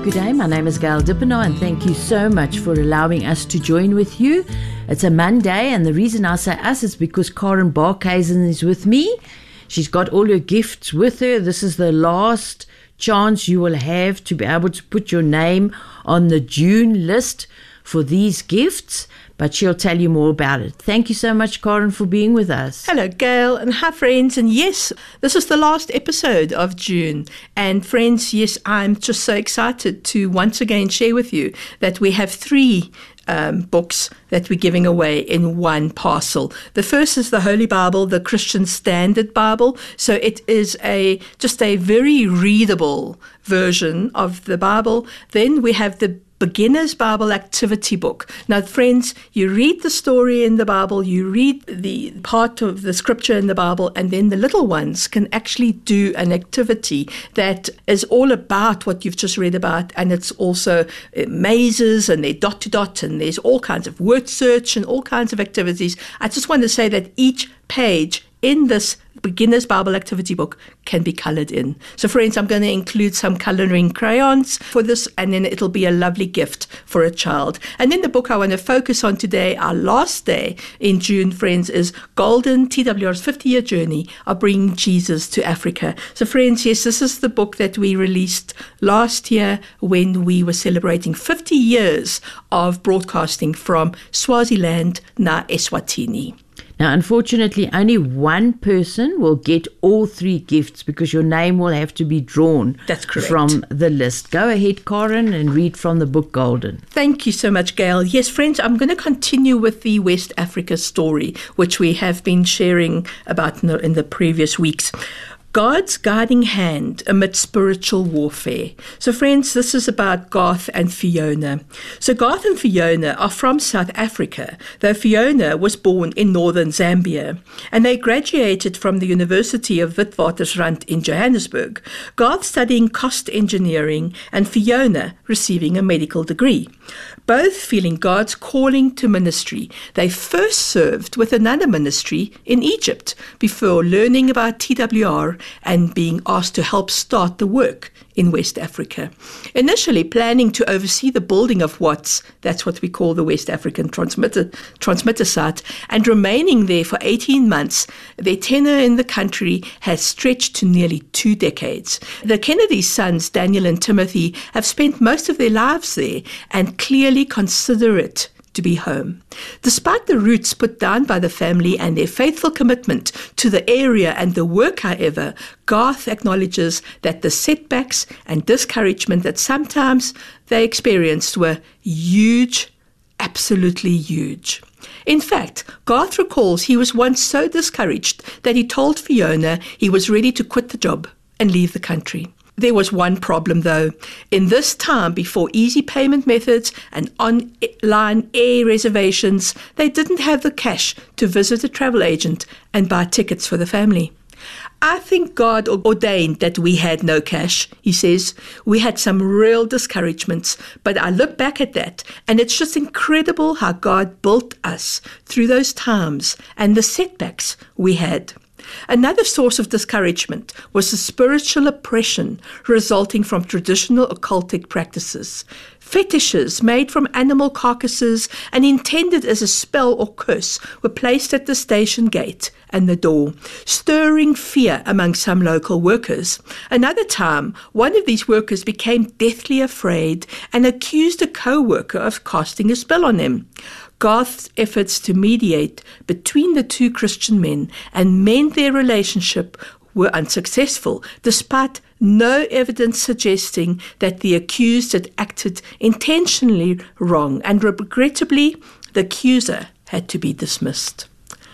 Good day, my name is Gail Dippenaar and thank you so much for allowing us to join with you. It's a Monday and the reason I say us is because Karen Barkhuizen is with me. She's got all her gifts with her. This is the last chance you will have to be able to put your name on the June list for these gifts, but she'll tell you more about it. Thank you so much, Karen, for being with us. Hello, Gail, and hi, friends. And yes, this is the last episode of June. And friends, yes, I'm just so excited to once again share with you that we have three books that we're giving away in one parcel. The first is the Holy Bible, the Christian Standard Bible. So it is just a very readable version of the Bible. Then we have the Beginner's Bible Activity Book. Now, friends, you read the story in the Bible, you read the part of the scripture in the Bible, and then the little ones can actually do an activity that is all about what you've just read about, and it's also mazes, and they're dot to dot, and there's all kinds of word search and all kinds of activities. I just want to say that each page in this Beginner's Bible Activity Book can be colored in. So friends, I'm going to include some coloring crayons for this, and then it'll be a lovely gift for a child. And then the book I want to focus on today, our last day in June, friends, is Golden, TWR's 50-year journey of bringing Jesus to Africa. So friends, yes, this is the book that we released last year when we were celebrating 50 years of broadcasting from Swaziland, now Eswatini. Now, unfortunately, only one person will get all three gifts because your name will have to be drawn. That's correct. From the list. Go ahead, Karen, and read from the book Golden. Thank you so much, Gail. Yes, friends, I'm going to continue with the West Africa story, which we have been sharing about in the previous weeks. God's guiding hand amid spiritual warfare. So friends, this is about Garth and Fiona. So Garth and Fiona are from South Africa, though Fiona was born in northern Zambia, and they graduated from the University of Witwatersrand in Johannesburg, Garth studying cost engineering and Fiona receiving a medical degree. Both feeling God's calling to ministry, they first served with another ministry in Egypt before learning about TWR and being asked to help start the work in West Africa. Initially planning to oversee the building of WATS, that's what we call the West African transmitter site, and remaining there for 18 months, their tenure in the country has stretched to nearly 2 decades. The Kennedy sons, Daniel and Timothy, have spent most of their lives there and clearly consider it to be home. Despite the roots put down by the family and their faithful commitment to the area and the work, however, Garth acknowledges that the setbacks and discouragement that sometimes they experienced were huge, absolutely huge. In fact, Garth recalls he was once so discouraged that he told Fiona he was ready to quit the job and leave the country. There was one problem, though. In this time, before easy payment methods and online air reservations, they didn't have the cash to visit a travel agent and buy tickets for the family. I think God ordained that we had no cash, he says. We had some real discouragements, but I look back at that, and it's just incredible how God built us through those times and the setbacks we had. Another source of discouragement was the spiritual oppression resulting from traditional occultic practices. Fetishes made from animal carcasses and intended as a spell or curse were placed at the station gate and the door, stirring fear among some local workers. Another time, one of these workers became deathly afraid and accused a co-worker of casting a spell on him. Garth's efforts to mediate between the two Christian men and mend their relationship were unsuccessful, despite no evidence suggesting that the accused had acted intentionally wrong, and regrettably, the accuser had to be dismissed.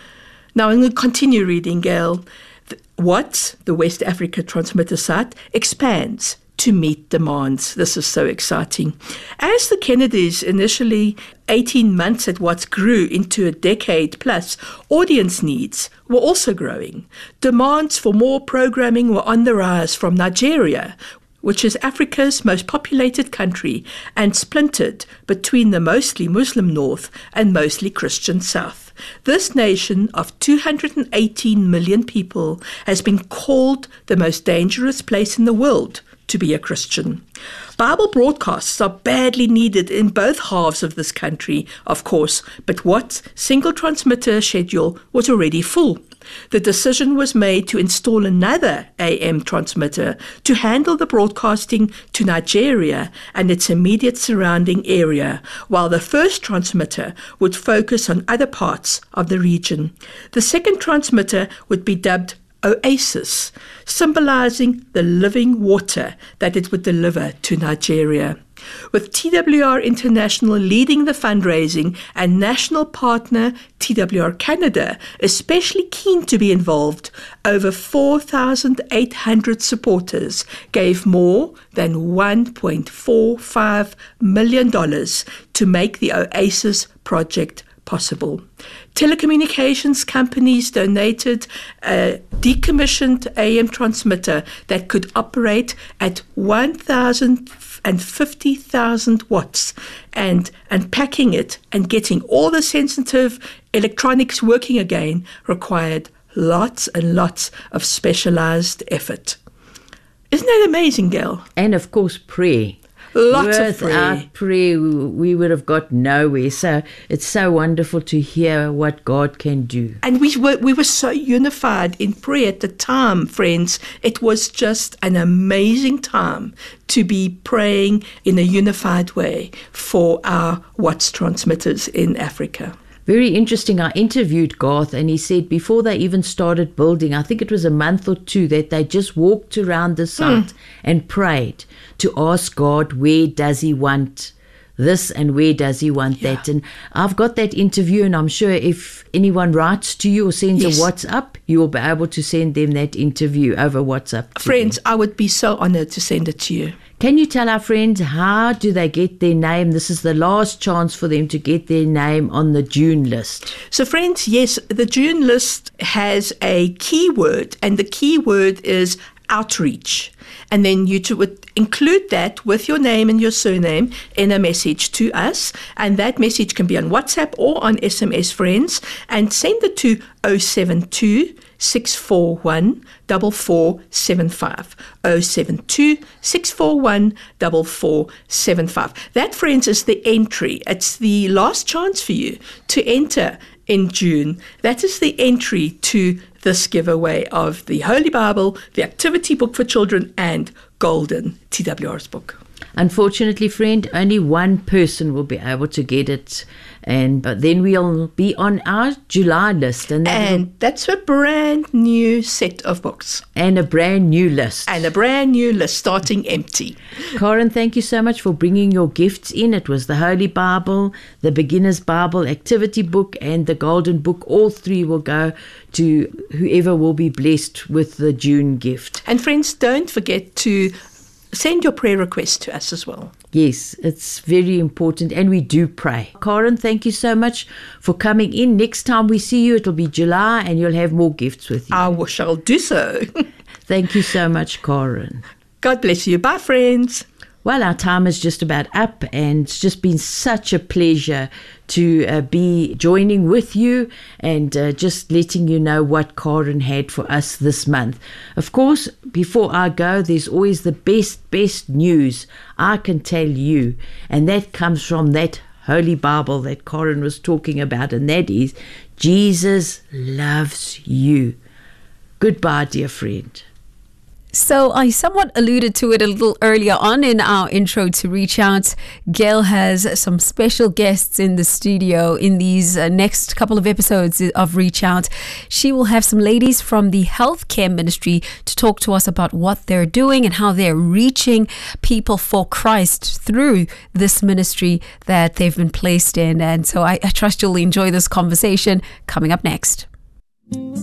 Now, I'm going to continue reading, Gail. WATS, the West Africa Transmitter Site, expands to meet demands. This is so exciting. As the Kennedys initially 18 months at WATS grew into a decade plus, audience needs were also growing. Demands for more programming were on the rise from Nigeria, which is Africa's most populated country and splintered between the mostly Muslim north and mostly Christian south. This nation of 218 million people has been called the most dangerous place in the world to be a Christian. Bible broadcasts are badly needed in both halves of this country, of course, but Watt's single transmitter schedule was already full. The decision was made to install another AM transmitter to handle the broadcasting to Nigeria and its immediate surrounding area, while the first transmitter would focus on other parts of the region. The second transmitter would be dubbed Oasis, symbolizing the living water that it would deliver to Nigeria. With TWR International leading the fundraising and national partner TWR Canada especially keen to be involved, over 4,800 supporters gave more than $1.45 million to make the Oasis project possible. Telecommunications companies donated a decommissioned AM transmitter that could operate at 150,000 watts, and unpacking it and getting all the sensitive electronics working again required lots and lots of specialized effort. Isn't that amazing, Gail? And of course, prayer. Lots of prayer. Without prayer, we would have got nowhere. So it's so wonderful to hear what God can do. And we were so unified in prayer at the time, friends. It was just an amazing time to be praying in a unified way for our Watts transmitters in Africa. Very interesting. I interviewed Garth, and he said before they even started building, I think it was a month or two, that they just walked around the site and prayed to ask God, where does he want this and where does he want that? And I've got that interview, and I'm sure if anyone writes to you or sends a WhatsApp, you will be able to send them that interview over WhatsApp. Friends, I would be so honored to send it to you. Can you tell our friends, how do they get their name? This is the last chance for them to get their name on the June list. So friends, yes, the June list has a keyword, and the keyword is outreach. And then you would include that with your name and your surname in a message to us. And that message can be on WhatsApp or on SMS, friends. And send it to 072 641 4475. 072 641 4475. That, friends, is the entry. It's the last chance for you to enter in June. That is the entry to this giveaway of the Holy Bible, the activity book for children, and Golden, TWR's book. Unfortunately, friend, only one person will be able to get it, and then we'll be on our July list. And that's a brand new set of books. And a brand new list. And a brand new list starting empty. Karen, thank you so much for bringing your gifts in. It was the Holy Bible, the Beginner's Bible activity book, and the Golden book. All three will go to whoever will be blessed with the June gift. And friends, don't forget to send your prayer request to us as well. Yes, it's very important, and we do pray. Karen, thank you so much for coming in. Next time we see you, it'll be July, and you'll have more gifts with you. I shall do so. Thank you so much, Karen. God bless you. Bye, friends. Well, our time is just about up, and it's just been such a pleasure to be joining with you and just letting you know what Karen had for us this month. Of course, before I go, there's always the best news I can tell you, and that comes from that Holy Bible that Karen was talking about, and that is Jesus loves you. Goodbye, dear friend. So I somewhat alluded to it a little earlier on in our intro to Reach Out. Gail has some special guests in the studio in these next couple of episodes of Reach Out. She will have some ladies from the healthcare ministry to talk to us about what they're doing and how they're reaching people for Christ through this ministry that they've been placed in. And so I trust you'll enjoy this conversation coming up next.